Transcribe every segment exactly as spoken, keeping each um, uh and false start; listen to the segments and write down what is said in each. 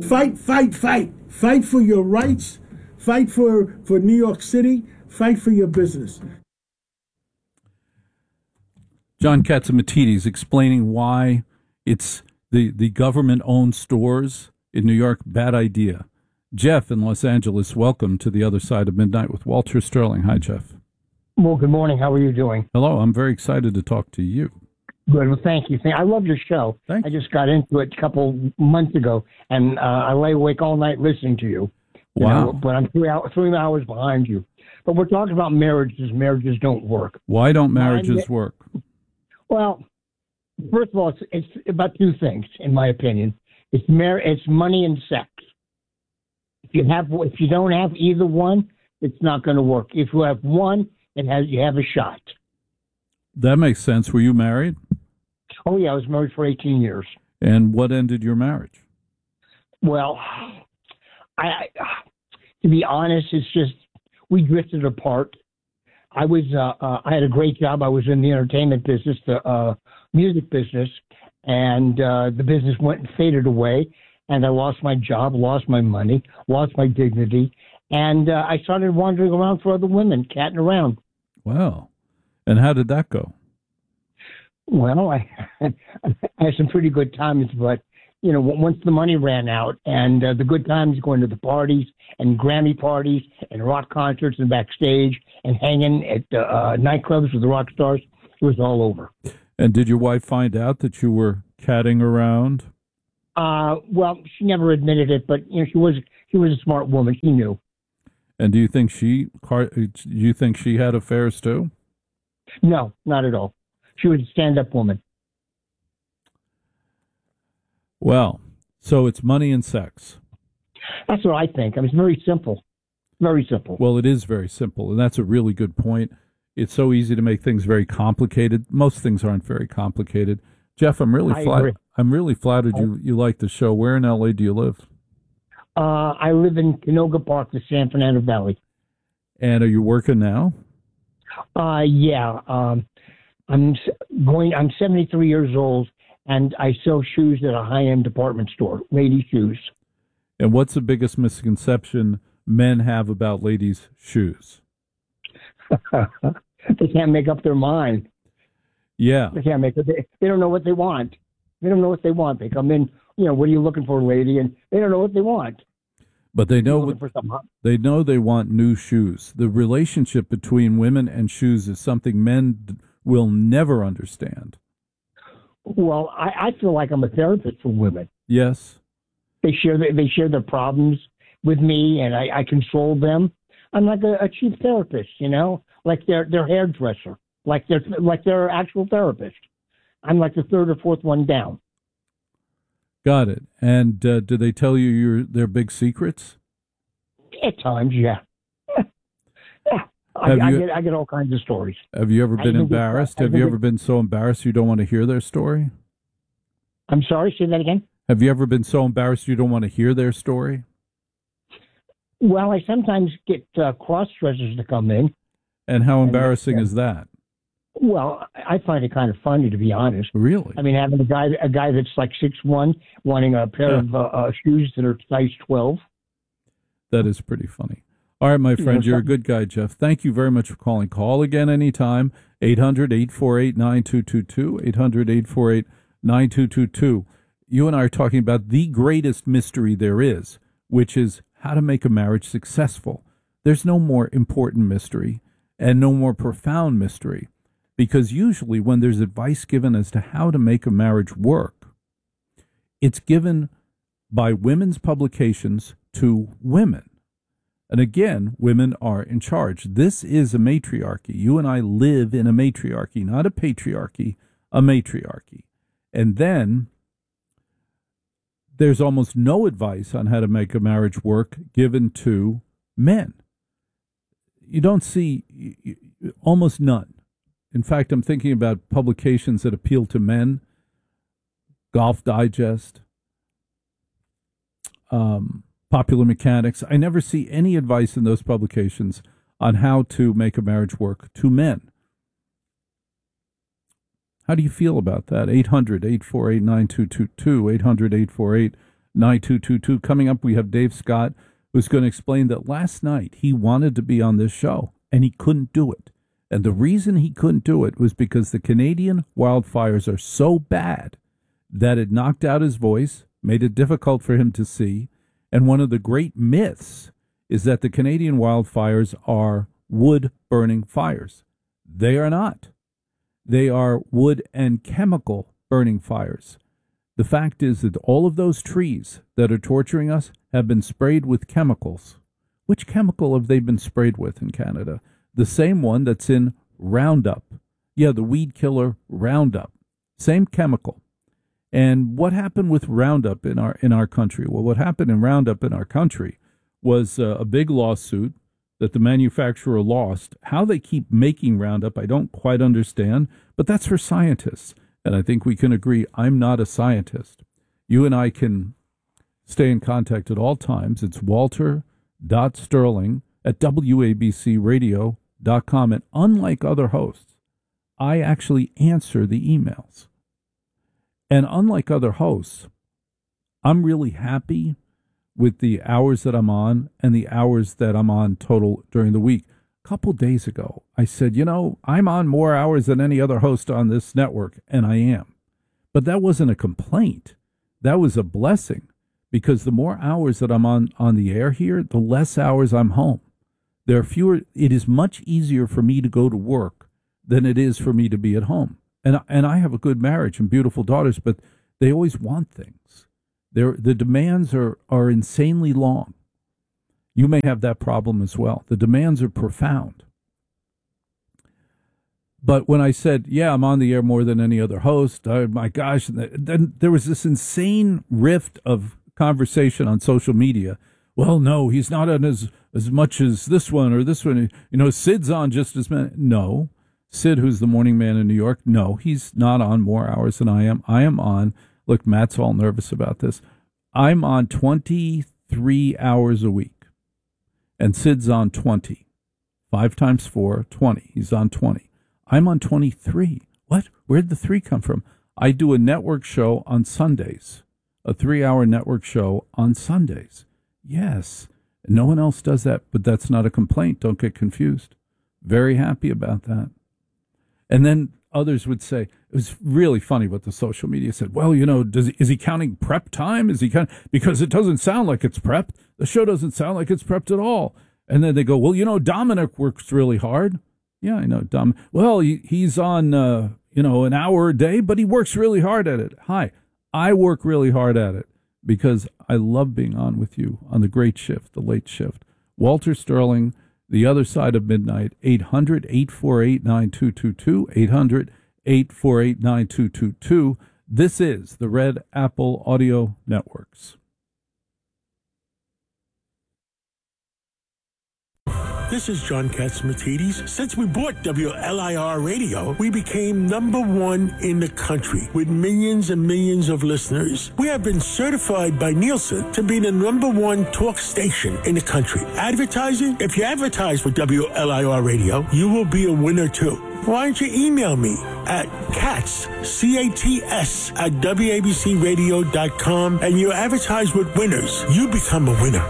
Fight, fight, fight. Fight for your rights. Fight for, for New York City. Fight for your business. John Catsimatidis explaining why it's the, the government-owned stores in New York, bad idea. Jeff in Los Angeles, welcome to The Other Side of Midnight with Walter Sterling. Hi, Jeff. Well, good morning. How are you doing? Hello. I'm very excited to talk to you. Good. Well, thank you. I love your show. Thank I just got into it a couple months ago, and uh, I lay awake all night listening to you. you Wow. know, but I'm three, hours, three hours behind you. But we're talking about marriages. Marriages don't work. Why don't marriages work? Well, first of all, it's, it's about two things, in my opinion. It's mar- It's money and sex. If you have, if you don't have either one, it's not going to work. If you have one, it has you have a shot. That makes sense. Were you married? Oh yeah, I was married for eighteen years. And what ended your marriage? Well, I, I to be honest, it's just we drifted apart. I was uh, uh, I had a great job. I was in the entertainment business, the uh, music business, and uh, the business went and faded away. And I lost my job, lost my money, lost my dignity, and uh, I started wandering around for other women, catting around. Wow. And how did that go? Well, I, I had some pretty good times, but, you know, once the money ran out and uh, the good times going to the parties and Grammy parties and rock concerts and backstage and hanging at uh, uh, nightclubs with the rock stars, it was all over. And did your wife find out that you were catting around? Uh, well, she never admitted it, but, you know, she was she was a smart woman. She knew. And do you think she do you think she had affairs too? No, not at all. She was a stand-up woman. Well, so it's money and sex. That's what I think. I mean, it's very simple. Very simple. Well, it is very simple, and that's a really good point. It's so easy to make things very complicated. Most things aren't very complicated. Jeff, I'm really flattered. I'm really flattered you, you like the show. Where in L A do you live? Uh, I live in Canoga Park, the San Fernando Valley. And are you working now? Uh, yeah. Um, I'm going. I'm seventy-three years old, and I sell shoes at a high-end department store, ladies' shoes. And what's the biggest misconception men have about ladies' shoes? They can't make up their mind. Yeah. They can't make it. They, they don't know what they want. They don't know what they want. They come in, you know, what are you looking for, lady? And they don't know what they want. But they know what, they know they want new shoes. The relationship between women and shoes is something men d- will never understand. Well, I, I feel like I'm a therapist for women. Yes. They share their, they share their problems with me, and I, I console them. I'm like a, a cheap therapist, you know, like their their hairdresser, like their like their actual therapist. I'm like the third or fourth one down. Got it. And uh, do they tell you your their big secrets? At times, yeah. yeah. I, you, I get I get all kinds of stories. Have you ever been embarrassed? Have you ever it, been so embarrassed you don't want to hear their story? I'm sorry, say that again? Have you ever been so embarrassed you don't want to hear their story? Well, I sometimes get uh, cross-dressers to come in. And how embarrassing and, uh, is that? Well, I find it kind of funny, to be honest. Really? I mean, having a guy a guy that's like six one wanting a pair yeah. of uh, uh, shoes that are size twelve. That is pretty funny. All right, my friend, you're a good guy, Jeff. Thank you very much for calling. Call again anytime, eight hundred, eight four eight, nine two two two, eight hundred, eight four eight, nine two two two. You and I are talking about the greatest mystery there is, which is how to make a marriage successful. There's no more important mystery and no more profound mystery, because usually when there's advice given as to how to make a marriage work, it's given by women's publications to women. And again, women are in charge. This is a matriarchy. You and I live in a matriarchy, not a patriarchy, a matriarchy. And then there's almost no advice on how to make a marriage work given to men. You don't see almost none. In fact, I'm thinking about publications that appeal to men, Golf Digest, um, Popular Mechanics. I never see any advice in those publications on how to make a marriage work to men. How do you feel about that? eight hundred, eight four eight, nine two two two, eight hundred, eight four eight, nine two two two. Coming up, we have Dave Scott, who's going to explain that last night he wanted to be on this show, and he couldn't do it. And the reason he couldn't do it was because the Canadian wildfires are so bad that it knocked out his voice, made it difficult for him to see. And one of the great myths is that the Canadian wildfires are wood-burning fires. They are not. They are wood and chemical burning fires. The fact is that all of those trees that are torturing us have been sprayed with chemicals. Which chemical have they been sprayed with in Canada? The same one that's in Roundup. Yeah, the weed killer Roundup. Same chemical. And what happened with Roundup in our in our country? Well, what happened in Roundup in our country was uh, a big lawsuit that the manufacturer lost. How they keep making Roundup, I don't quite understand, but that's for scientists. And I think we can agree I'm not a scientist. You and I can stay in contact at all times. It's walter.sterling at W A B C radio dot com. And unlike other hosts, I actually answer the emails. And unlike other hosts, I'm really happy with the hours that I'm on and the hours that I'm on total during the week. A couple days ago, I said, you know, I'm on more hours than any other host on this network, and I am. But that wasn't a complaint. That was a blessing, because the more hours that I'm on, on the air here, the less hours I'm home. There are fewer. It is much easier for me to go to work than it is for me to be at home. And, and I have a good marriage and beautiful daughters, but they always want things. They're, the demands are, are insanely long. You may have that problem as well. The demands are profound. But when I said, yeah, I'm on the air more than any other host, oh my gosh, then there was this insane rift of conversation on social media. Well, no, he's not on as, as much as this one or this one. You know, Sid's on just as many. No. Sid, who's the morning man in New York, no, he's not on more hours than I am. I am on, look, Matt's all nervous about this. I'm on twenty-three hours a week. And Sid's on twenty. Five times four, twenty. He's on twenty. I'm on twenty-three. What? Where'd the three come from? I do a network show on Sundays. A three-hour network show on Sundays. Yes. No one else does that, but that's not a complaint. Don't get confused. Very happy about that. And then others would say, it was really funny what the social media said. Well, you know, does is he counting prep time? Is he counting? Because it doesn't sound like it's prepped. The show doesn't sound like it's prepped at all. And then they go, well, you know, Dominic works really hard. Yeah, I know, Dom. Well, he, he's on, uh, you know, an hour a day, but he works really hard at it. Hi, I work really hard at it because I love being on with you on the great shift, the late shift. Walter Sterling, The Other Side of Midnight, eight hundred, eight four eight, nine two two two, eight hundred, eight four eight, nine two two two. This is the Red Apple Audio Networks. This is John Catsimatidis. Since we bought W L I R Radio, we became number one in the country with millions and millions of listeners. We have been certified by Nielsen to be the number one talk station in the country. Advertising? If you advertise with W L I R Radio, you will be a winner too. Why don't you email me at cats, C A T S, at W A B C radio dot com, and you advertise with winners. You become a winner.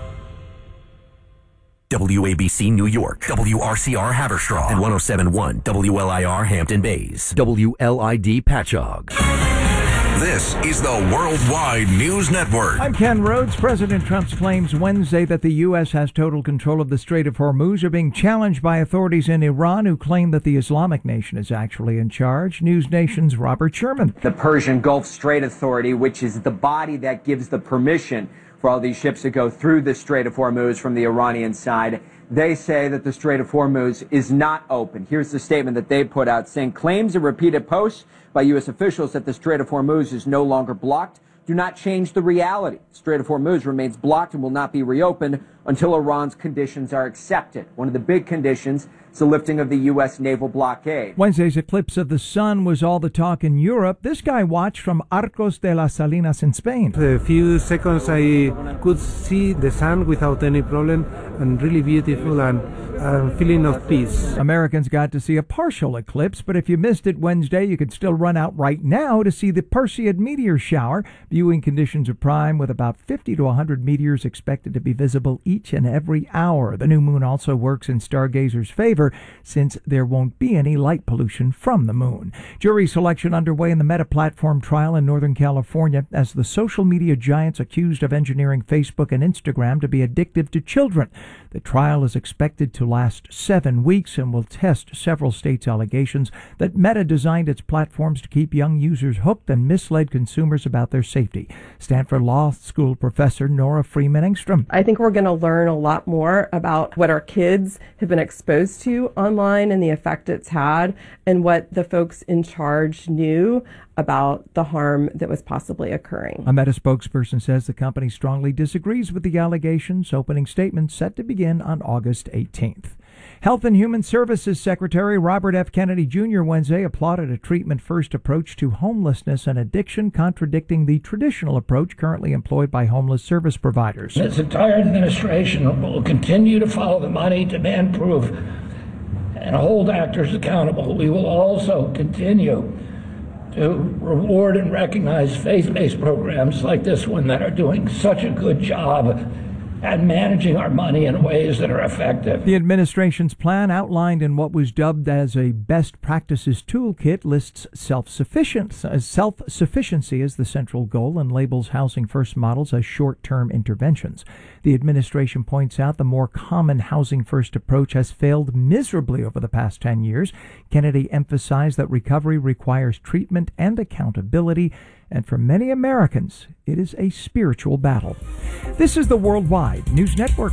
W A B C New York, W R C R Haverstraw, and one oh seven point one W L I R Hampton Bays, W L I D Patchogue. This is the Worldwide News Network. I'm Ken Rhodes. President Trump's claims Wednesday that the U S has total control of the Strait of Hormuz are being challenged by authorities in Iran who claim that the Islamic nation is actually in charge. News Nation's Robert Sherman. The Persian Gulf Strait Authority, which is the body that gives the permission for all these ships to go through the Strait of Hormuz from the Iranian side, they say that the Strait of Hormuz is not open. Here's the statement that they put out, saying claims and repeated posts by U S officials that the Strait of Hormuz is no longer blocked do not change the reality. The Strait of Hormuz remains blocked and will not be reopened until Iran's conditions are accepted. One of the big conditions is the lifting of the U S naval blockade. Wednesday's eclipse of the sun was all the talk in Europe. This guy watched from Arcos de las Salinas in Spain. For a few seconds I could see the sun without any problem, and really beautiful, and a feeling of peace. Americans got to see a partial eclipse, but if you missed it Wednesday, you can still run out right now to see the Perseid meteor shower. Viewing conditions are prime, with about fifty to one hundred meteors expected to be visible each and every hour. The new moon also works in stargazers' favor, since there won't be any light pollution from the moon. Jury selection underway in the Meta platform trial in Northern California as the social media giants accused of engineering Facebook and Instagram to be addictive to children. The trial is expected to last seven weeks and will test several states' allegations that Meta designed its platforms to keep young users hooked and misled consumers about their safety. Stanford Law School professor Nora Freeman Engstrom. I think we're going to learn a lot more about what our kids have been exposed to online and the effect it's had, and what the folks in charge knew about the harm that was possibly occurring. A Meta spokesperson says the company strongly disagrees with the allegations. Opening statements set to begin on August eighteenth. Health and Human Services Secretary Robert F. Kennedy Junior Wednesday applauded a treatment-first approach to homelessness and addiction, contradicting the traditional approach currently employed by homeless service providers. This entire administration will continue to follow the money demand proof and hold actors accountable. We will also continue to reward and recognize faith-based programs like this one that are doing such a good job at managing our money in ways that are effective. The administration's plan, outlined in what was dubbed as a best practices toolkit, lists self-sufficient, self-sufficiency as the central goal and labels housing first models as short-term interventions. The administration points out the more common housing first approach has failed miserably over the past ten years. Kennedy emphasized that recovery requires treatment and accountability, and for many Americans, it is a spiritual battle. This is the Worldwide News Network.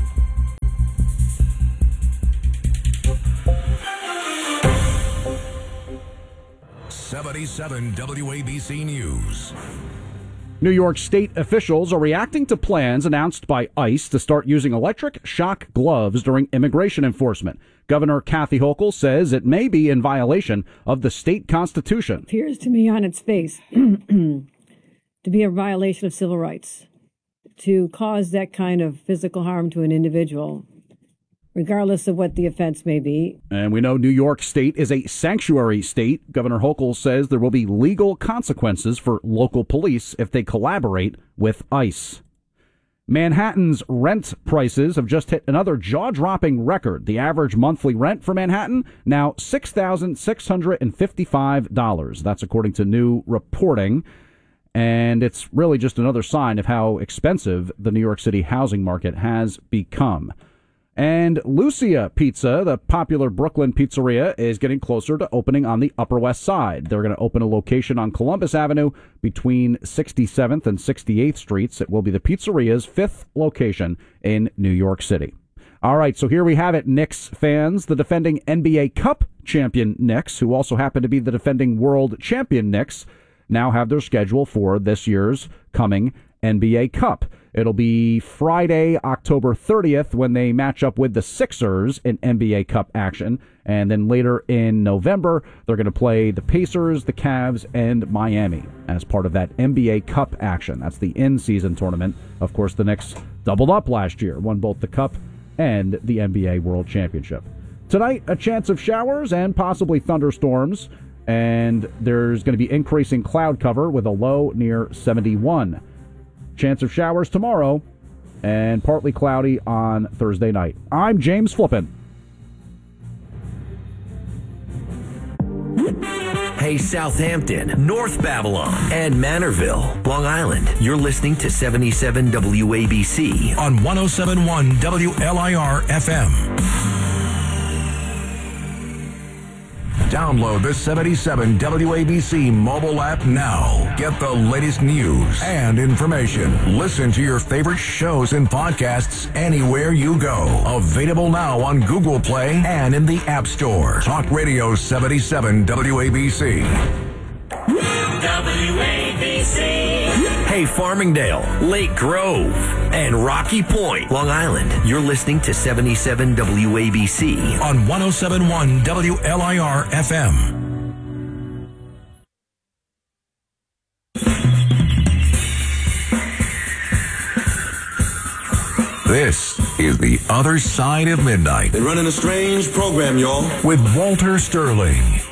seventy-seven W A B C News. New York State officials are reacting to plans announced by ICE to start using electric shock gloves during immigration enforcement. Governor Kathy Hochul says it may be in violation of the state constitution. It appears to me on its face to be a violation of civil rights, to cause that kind of physical harm to an individual, regardless of what the offense may be. And we know New York State is a sanctuary state. Governor Hochul says there will be legal consequences for local police if they collaborate with ICE. Manhattan's rent prices have just hit another jaw-dropping record. The average monthly rent for Manhattan, now six thousand six hundred fifty-five dollars. That's according to new reporting. And it's really just another sign of how expensive the New York City housing market has become. And Lucia Pizza, the popular Brooklyn pizzeria, is getting closer to opening on the Upper West Side. They're going to open a location on Columbus Avenue between sixty-seventh and sixty-eighth Streets. It will be the pizzeria's fifth location in New York City. All right, so here we have it, Knicks fans. The defending N B A Cup champion Knicks, who also happen to be the defending world champion Knicks, now have their schedule for this year's coming N B A Cup. It'll be Friday, October thirtieth, when they match up with the Sixers in N B A Cup action. And then later in November, they're going to play the Pacers, the Cavs, and Miami as part of that N B A Cup action. That's the in-season tournament. Of course, the Knicks doubled up last year, won both the Cup and the N B A World Championship. Tonight, a chance of showers and possibly thunderstorms. And there's going to be increasing cloud cover with a low near seventy-one. Chance of showers tomorrow and partly cloudy on Thursday night. I'm James Flippin. Hey, Southampton, North Babylon, and Manorville, Long Island. You're listening to seventy-seven W A B C on one oh seven point one W L I R F M. Download the seventy-seven W A B C mobile app now. Get the latest news and information. Listen to your favorite shows and podcasts anywhere you go. Available now on Google Play and in the App Store. Talk Radio seventy-seven W A B C. W A B C. Hey, Farmingdale, Lake Grove, and Rocky Point, Long Island. You're listening to seventy-seven W A B C on one oh seven point one W L I R F M. This is The Other Side of Midnight. They're running a strange program, y'all. With Walter Sterling.